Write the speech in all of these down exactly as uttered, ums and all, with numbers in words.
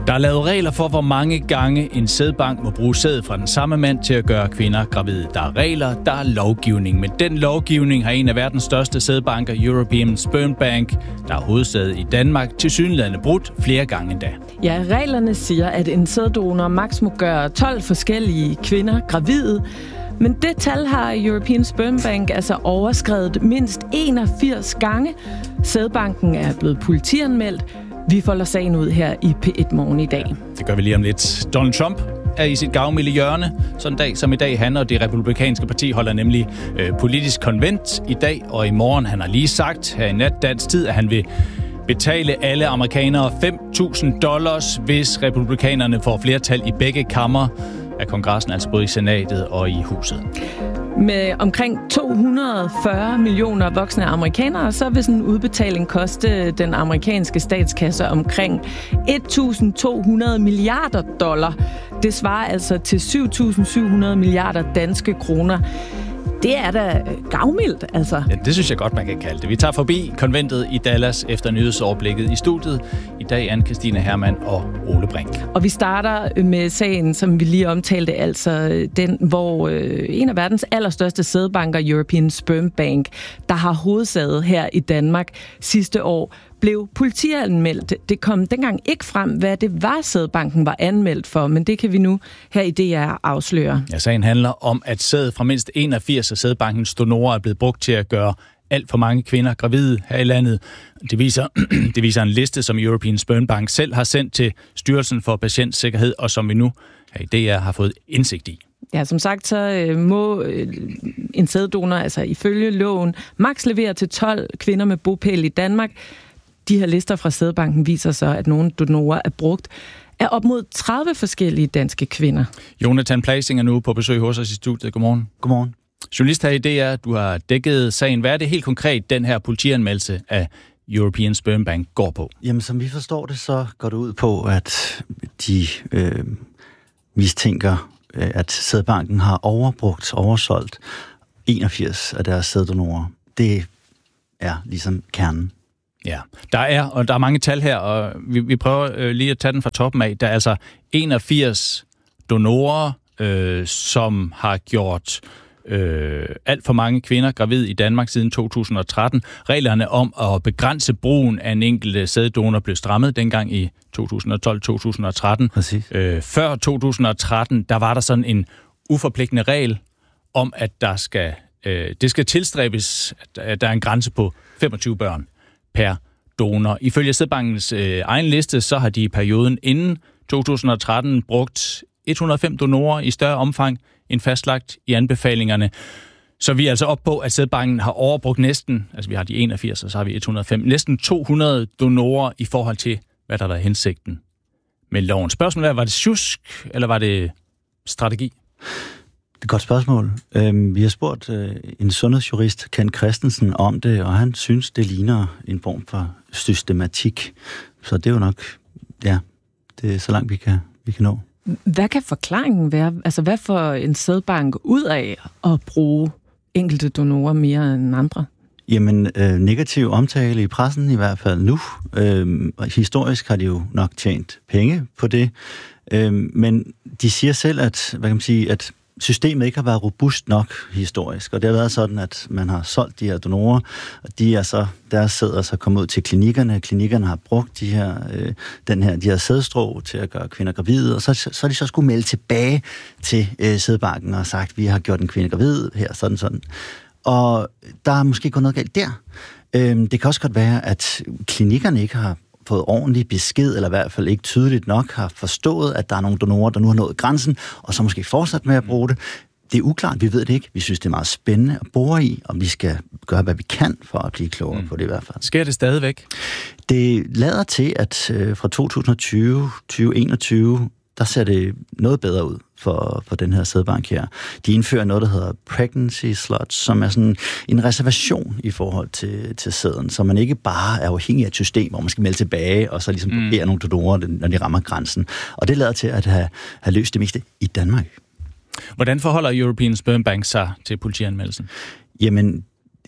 Der er lavet regler for, hvor mange gange en sædbank må bruge sæd fra den samme mand til at gøre kvinder gravide. Der er regler, der er lovgivning. Men den lovgivning har en af verdens største sædbanker, European Sperm Bank, der er hovedsæde i Danmark, tilsyneladende brudt flere gange endda. Ja, reglerne siger, at en sæddonor maks må gøre tolv forskellige kvinder gravide. Men det tal har European Sperm Bank altså overskredet mindst enogfirs gange. Sædbanken er blevet politianmeldt. Vi folder sagen ud her i P et Morgen i dag. Det gør vi lige om lidt. Donald Trump er i sit gavmilde hjørne. Sådan en dag som i dag. Han og det republikanske parti holder nemlig øh, politisk konvent i dag og i morgen. Han har lige sagt her i nat dansk tid, at han vil betale alle amerikanere fem tusind dollars, hvis republikanerne får flertal i begge kammer af kongressen, altså både i senatet og i huset. Med omkring to hundrede og fyrre millioner voksne amerikanere, så vil sådan en udbetaling koste den amerikanske statskasse omkring et tusind to hundrede milliarder dollar. Det svarer altså til syv tusind syv hundrede milliarder danske kroner. Det er da gavmildt, altså. Ja, det synes jeg godt, man kan kalde det. Vi tager forbi konventet i Dallas efter nyhedsoverblikket i studiet. I dag Anne-Christine Hermann og Ole Brink. Og vi starter med sagen, som vi lige omtalte, altså den, hvor øh, en af verdens allerstørste sædbanker, European Sperm Bank, der har hovedsæde her i Danmark sidste år, blev politianmeldt. Det kom dengang ikke frem, hvad det var, sædbanken var anmeldt for, men det kan vi nu her i D R afsløre. Ja, sagen handler om, at sæd fra mindst enogfirs af sædbankens donorer er blevet brugt til at gøre alt for mange kvinder gravide her i landet. Det viser, det viser en liste, som European Sperm Bank selv har sendt til Styrelsen for Patientsikkerhed, og som vi nu her i D R har fået indsigt i. Ja, som sagt, så øh, må øh, en sæddonor, altså ifølge loven, maks levere til tolv kvinder med bopæl i Danmark. De her lister fra sædbanken viser så, at nogle donorer er brugt af op mod tredive forskellige danske kvinder. Jonathan Plasing er nu på besøg hos os i studiet. Godmorgen. Godmorgen. Journalist her i D R, du har dækket sagen. Hvad er det helt konkret, den her politianmeldelse af European Sperm Bank går på? Jamen, som vi forstår det, så går det ud på, at de øh, mistænker, at sædbanken har overbrugt, oversolgt enogfirs af deres sæddonorer. Det er ligesom kernen. Ja, der er, og der er mange tal her, og vi, vi prøver øh, lige at tage den fra toppen af. Der er altså enogfirs donorer, øh, som har gjort øh, alt for mange kvinder gravid i Danmark siden to tusind og tretten. Reglerne om at begrænse brugen af en enkelt sæddonor blev strammet dengang i to tusind og tolv til to tusind og tretten. Præcis. Øh, før to tusind og tretten, der var der sådan en uforpligtende regel om, at der skal, øh, det skal tilstræbes, at der er en grænse på femogtyve børn per donor. Ifølge sædbankens øh, egen liste, så har de i perioden inden to tusind og tretten brugt et hundrede og fem donorer i større omfang end fastlagt i anbefalingerne. Så vi er altså oppe på, at sædbanken har overbrugt næsten, altså vi har de enogfirs, og så har vi et hundrede og fem, næsten to hundrede donorer i forhold til, hvad der var hensigten med loven. Spørgsmålet er, var det sjusk, eller var det strategi? Det er et godt spørgsmål. Øhm, vi har spurgt øh, en sundhedsjurist, Ken Christensen, om det, og han synes, det ligner en form for systematik. Så det er jo nok, ja, det er så langt, vi kan, vi kan nå. Hvad kan forklaringen være? Altså, hvad får en sædbank ud af at bruge enkelte donorer mere end andre? Jamen, øh, negativ omtale i pressen i hvert fald nu. Øh, historisk har de jo nok tjent penge på det. Øh, men de siger selv, at, hvad kan man sige, at systemet ikke har været robust nok historisk, og det har været sådan, at man har solgt de her donorer, og de er så, der sidder så kommet ud til klinikkerne. Klinikkerne har brugt de her, øh, den her, de her sædstrå til at gøre kvinder gravide, og så, så er de så skulle melde tilbage til øh, sædbanken og sagt, vi har gjort en kvinde gravid her, sådan sådan. Og der er måske gået noget galt der. Øh, det kan også godt være, at klinikkerne ikke har fået ordentlig besked, eller i hvert fald ikke tydeligt nok har forstået, at der er nogle donorer, der nu har nået grænsen, og så måske fortsat med at bruge det. Det er uklart, vi ved det ikke. Vi synes, det er meget spændende at bore i, og vi skal gøre, hvad vi kan for at blive klogere mm. på det i hvert fald. Sker det stadigvæk? Det lader til, at øh, fra to tusind og tyve til tyve enogtyve, der ser det noget bedre ud for, for den her sædbank her. De indfører noget, der hedder pregnancy slots, som er sådan en reservation i forhold til, til sæden, så man ikke bare er afhængig af et system, hvor man skal melde tilbage, og så ligesom mm. nogle donorer, når de rammer grænsen. Og det lader til at have, have løst det meste i Danmark. Hvordan forholder European Sperm Bank sig til politianmeldelsen? Jamen,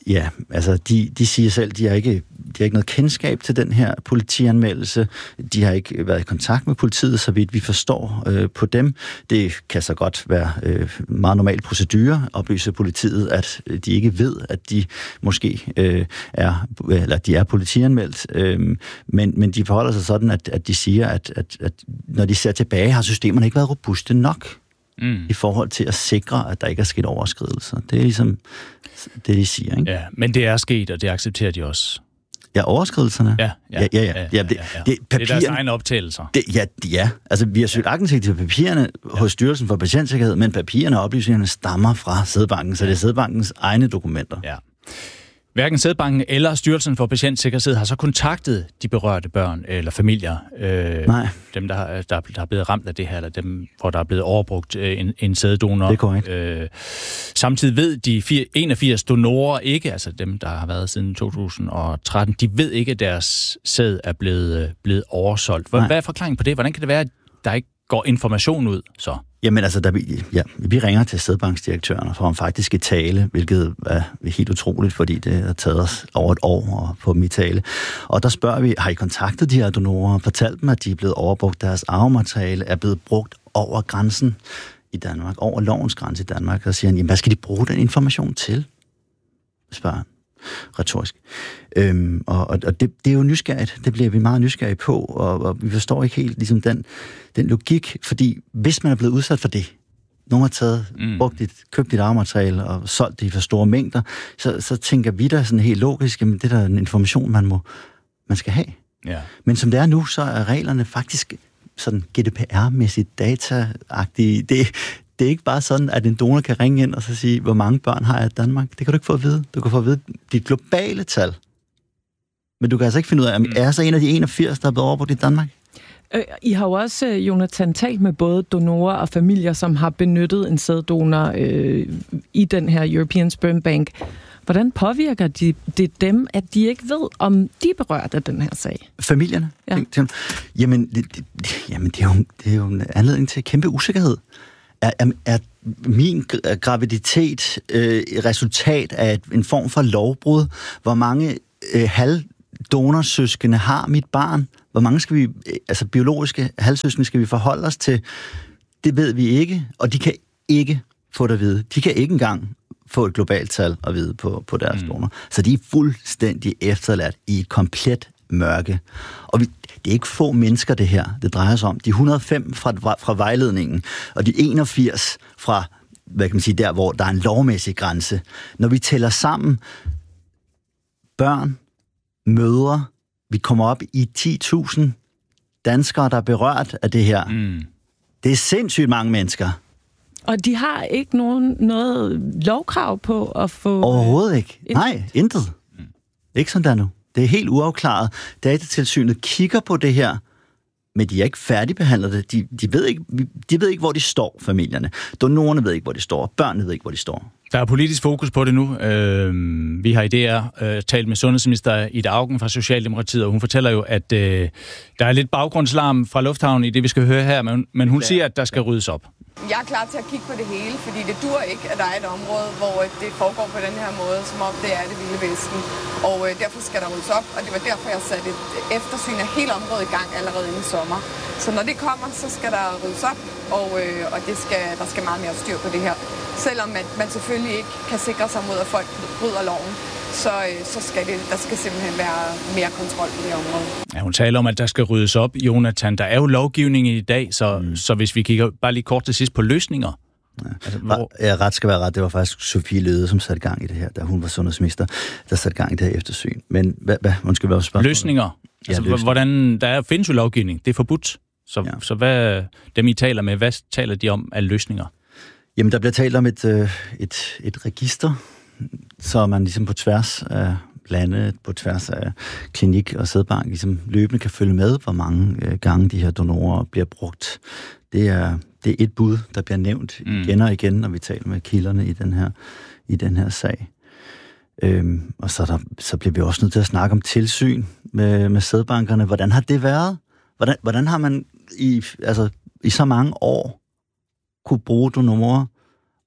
Ja, altså de, de siger selv, de har, ikke, de har ikke noget kendskab til den her politianmeldelse. De har ikke været i kontakt med politiet, så vidt vi forstår øh, på dem. Det kan så godt være øh, meget normal procedure, oplyse politiet, at de ikke ved, at de måske øh, er, eller de er politianmeldt. Øh, men, men de forholder sig sådan, at, at de siger, at, at, at når de ser tilbage, har systemerne ikke været robuste nok mm. i forhold til at sikre, at der ikke er sket overskridelser. Det er ligesom det, de siger, ikke? Ja, men det er sket, og det accepterer de også. Ja, overskridelserne? Ja, ja, ja, ja. ja, ja. ja, det, ja, ja. Det, det er deres egne optagelser. Det, ja, ja, altså vi har søgt aktindsigt til papirerne ja. hos Styrelsen for Patientsikkerhed, men papirerne og oplysningerne stammer fra Sædbanken, så det er Sædbankens egne dokumenter. Ja. Hverken Sædbanken eller Styrelsen for Patientsikkerhed har så kontaktet de berørte børn eller familier. Øh, Nej. Dem, der, der, der er blevet ramt af det her, eller dem, hvor der er blevet overbrugt en, en sæddonor. Det er korrekt. Øh, samtidig ved de enogfirs donorer ikke, altså dem, der har været siden to tusind og tretten, de ved ikke, at deres sæd er blevet, blevet oversolgt. Hvad, hvad er forklaringen på det? Hvordan kan det være, at der ikke går information ud så? Jamen altså, der, ja, vi ringer til Sædbanksdirektøren og får ham faktisk i tale, hvilket er helt utroligt, fordi det har taget os over et år at få dem i tale. Og der spørger vi, har I kontaktet de her donorer og fortalt dem, at de er blevet overbrugt, deres arvemateriale er blevet brugt over grænsen i Danmark, over lovens grænse i Danmark? Og så siger han, jamen hvad skal de bruge den information til? Spørger han. Retorisk. Øhm, og og det, det er jo nysgerrigt. Det bliver vi meget nysgerrige på, og, og vi forstår ikke helt ligesom den, den logik, fordi hvis man er blevet udsat for det, nogen har taget, mm. brugt dit, købt dit arvemateriale og solgt det i for store mængder, så, så tænker vi da sådan helt logisk, jamen det er der en information, man, må, man skal have. Ja. Men som det er nu, så er reglerne faktisk sådan G D P R-mæssigt data-agtige. Det, Det er ikke bare sådan, at en donor kan ringe ind og så sige, hvor mange børn har jeg i Danmark. Det kan du ikke få at vide. Du kan få at vide dit globale tal. Men du kan altså ikke finde ud af, om er så en af de enogfirs, der er blevet overbrugt i Danmark? I har jo også, Jonathan, talt med både donorer og familier, som har benyttet en sæddonor øh, i den her European Sperm Bank. Hvordan påvirker de, det dem, at de ikke ved, om de er berørt af den her sag? Familierne? Ja. Jamen, det, det, jamen det, er jo, det er jo en anledning til kæmpe usikkerhed. Er, er, er min graviditet øh, resultat af en form for lovbrud? Hvor mange øh, halvdonorsøskende har mit barn? Hvor mange skal vi, altså biologiske halvsøskende skal vi forholde os til? Det ved vi ikke, og de kan ikke få det at vide. De kan ikke engang få et globalt tal at vide på, på deres mm. donor. Så de er fuldstændig efterladt i et komplet mørke. Og vi, det er ikke få mennesker, det her, det drejer sig om. De et hundrede og fem fra, fra vejledningen, og de enogfirs fra, hvad kan man sige, der, hvor der er en lovmæssig grænse. Når vi tæller sammen børn, mødre, vi kommer op i ti tusind danskere, der er berørt af det her. Mm. Det er sindssygt mange mennesker. Og de har ikke nogen, noget lovkrav på at få... Overhovedet ikke. Ind... Nej, intet. Mm. Ikke sådan der nu. Det er helt uafklaret. Datatilsynet kigger på det her, men de er ikke færdigbehandlet det. De, de, ved ikke, de ved ikke, hvor de står, familierne. Donorerne ved ikke, hvor de står. Børnene ved ikke, hvor de står. Der er politisk fokus på det nu. Øh, vi har i D R øh, talt med sundhedsminister Ida Auken fra Socialdemokratiet, og hun fortæller jo, at øh, der er lidt baggrundslarm fra lufthavnen i det, vi skal høre her, men, men hun siger, at der skal ryddes op. Jeg er klar til at kigge på det hele, fordi det dur ikke, at der er et område, hvor det foregår på den her måde, som om det er det vilde vesten. Og øh, derfor skal der ryddes op, og det var derfor, jeg satte et eftersyn af hele området i gang allerede inden sommer. Så når det kommer, så skal der ryddes op, og, øh, og det skal, der skal meget mere styr på det her. Selvom man, man selvfølgelig ikke kan sikre sig mod, at folk bryder loven, så, øh, så skal det, der skal simpelthen være mere kontrol på det område. Ja, hun taler om, at der skal ryddes op, Jonathan. Der er jo lovgivning i dag, så, mm. så hvis vi kigger bare lige kort til sidst på løsninger. Ja. Altså, hvor... ja, ret skal være ret. Det var faktisk Sofie Løde, som satte gang i det her, da hun var sundhedsminister, der satte gang i det her eftersyn. Men hvad, hvad undskyld, hvad var spørgsmålet? Løsninger. Altså, ja, løsninger. Hvordan, der findes jo lovgivning. Det er forbudt. Så, ja. så hvad, dem I taler med, hvad taler de om af løsninger? Jamen, der bliver talt om et, et, et register, så man ligesom på tværs af lande, på tværs af klinik og sædbank, ligesom løbende kan følge med, hvor mange gange de her donorer bliver brugt. Det er, det er et bud, der bliver nævnt mm. igen og igen, når vi taler med kilderne i den her, i den her sag. Øhm, og så, der, så bliver vi også nødt til at snakke om tilsyn med, med sædbankerne. Hvordan har det været? Hvordan, hvordan har man i, altså, i så mange år kunne bruge donorer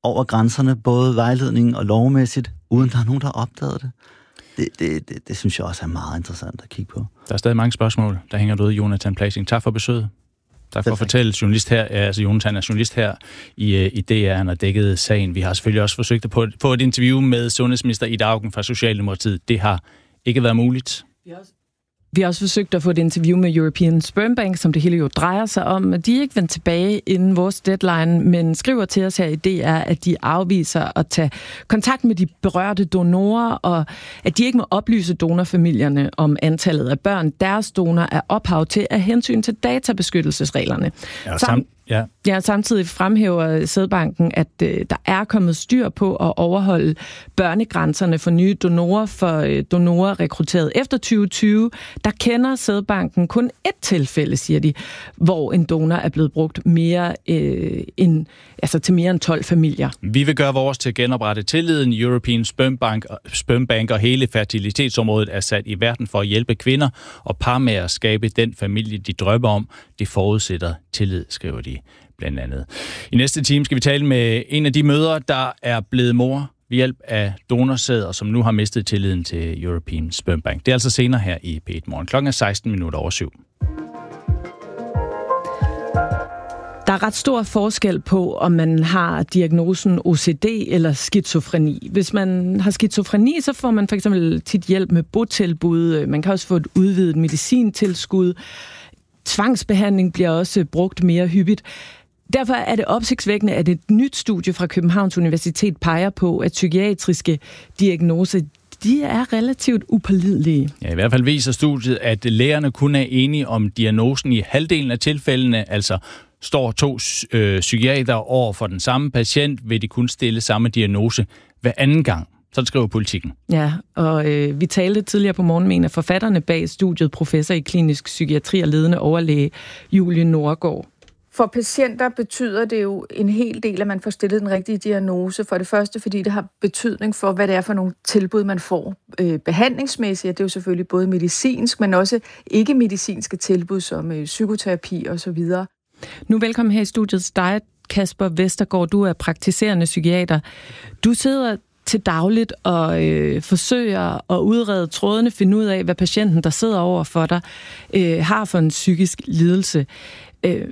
over grænserne, både vejledning og lovmæssigt, uden der er nogen, der har opdaget det. Det, det, det, det synes jeg også er meget interessant at kigge på. Der er stadig mange spørgsmål, der hænger derude. Jonathan Plasing, tak for besøget. Tak for at fortælle. Journalist her, altså Jonathan er journalist her i, i D R, og dækkede sagen. Vi har selvfølgelig også forsøgt at på, på et interview med sundhedsminister Ida Auken fra Socialdemokratiet. Det har ikke været muligt. Vi har også Vi har også forsøgt at få et interview med European Sperm Bank, som det hele jo drejer sig om. De er ikke vendt tilbage inden vores deadline, men skriver til os her i D R, at de afviser at tage kontakt med de berørte donorer, og at de ikke må oplyse donorfamilierne om antallet af børn, deres donor er ophav til af hensyn til databeskyttelsesreglerne. Ja, samt, ja. Ja, samtidig fremhæver Sædbanken, at øh, der er kommet styr på at overholde børnegrænserne for nye donorer, for øh, donorer rekrutteret efter tyve tyve. Der kender Sædbanken kun ét tilfælde, siger de, hvor en donor er blevet brugt mere øh, end, altså til mere end tolv familier. Vi vil gøre vores til at genoprette tilliden. European Sperm Bank, Sperm Bank og hele fertilitetsområdet er sat i verden for at hjælpe kvinder og par med at skabe den familie, de drømmer om. Det forudsætter tillid, skriver de blandt andet. I næste time skal vi tale med en af de mødre, der er blevet mor ved hjælp af donorsæd, og som nu har mistet tilliden til European Sperm Bank. Det er altså senere her i P et Morgen. Klokken er seksten minutter over syv. Der er ret stor forskel på, om man har diagnosen O C D eller skizofreni. Hvis man har skizofreni, så får man for eksempel tit hjælp med botilbud. Man kan også få et udvidet medicintilskud. Tvangsbehandling bliver også brugt mere hyppigt. Derfor er det opsigtsvækkende, at et nyt studie fra Københavns Universitet peger på, at psykiatriske diagnoser, de er relativt upålidelige. Ja, i hvert fald viser studiet, at lægerne kun er enige om diagnosen i halvdelen af tilfældene, altså står to øh, psykiater over for den samme patient, vil de kun stille samme diagnose hver anden gang. Så skriver Politikken. Ja, og øh, vi talte tidligere på morgen med en af forfatterne bag studiet, professor i klinisk psykiatri og ledende overlæge Julie Nordgaard. For patienter betyder det jo en hel del, at man får stillet den rigtige diagnose. For det første, fordi det har betydning for, hvad det er for nogle tilbud, man får øh, behandlingsmæssigt. Det er jo selvfølgelig både medicinsk, men også ikke-medicinske tilbud, som øh, psykoterapi osv. Nu velkommen her i studiet til dig, Kasper Vestergaard. Du er praktiserende psykiater. Du sidder til dagligt og øh, forsøger at udrede trådene, finde ud af, hvad patienten, der sidder over for dig, øh, har for en psykisk lidelse. Øh,